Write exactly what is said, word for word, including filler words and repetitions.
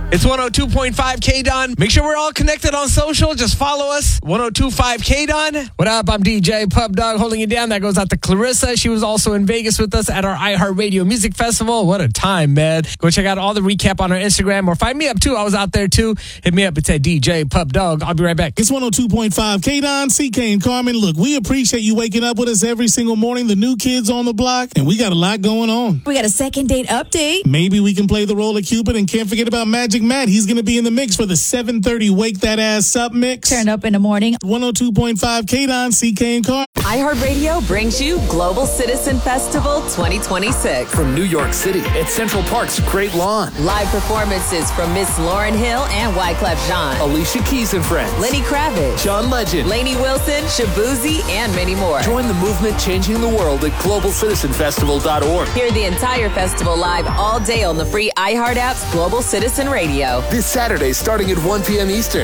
It's one oh two point five K-Don. Make sure we're all connected on social. Just follow us. one oh two point five K-Don. What up? I'm D J Pub Dog holding it down. That goes out to Clarissa. She was also in Vegas with us at our iHeartRadio Music Festival. What a time, man. Go check out all the recap on our Instagram or find me up too. I was out there too. Hit me up. It's at D J Pub Dog. I'll be right back. It's one oh two point five K-Don, C K and Carmen. Look, we appreciate you waking up with us every single morning. The new kids on the block, and we got a lot going on. We got a second date update. Maybe we can play the role of Cupid, and can't forget about Magic Matt. He's going to be in the mix for the seven thirty Wake That Ass Up mix. Turn up in the morning. one oh two point five K-Don, C K and Carmen. iHeartRadio brings you Global Citizen Festival twenty twenty-six. From New York City at Central Park's Great Lawn. Live performances from Miss Lauryn Hill and Wyclef Jean. Alicia Keys and Friends. Lenny Kravitz. John Legend. Lainey Wilson, Shabuzi, and many more. Join the movement changing the world at global citizen festival dot org. Hear the entire festival live all day on the free iHeart app's Global Citizen Radio. This Saturday starting at one p.m. Eastern.